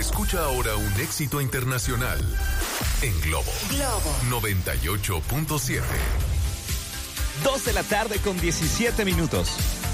Escucha ahora un éxito internacional en Globo 98.7. 2 de la tarde con 17 minutos.